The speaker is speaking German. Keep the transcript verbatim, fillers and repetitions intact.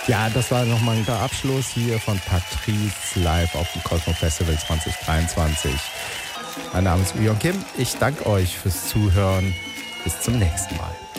Ja, das war nochmal ein guter Abschluss hier von Patrice live auf dem Cosmo Festival zwanzig dreiundzwanzig. Mein Name ist Uyon Kim. Ich danke euch fürs Zuhören. Bis zum nächsten Mal.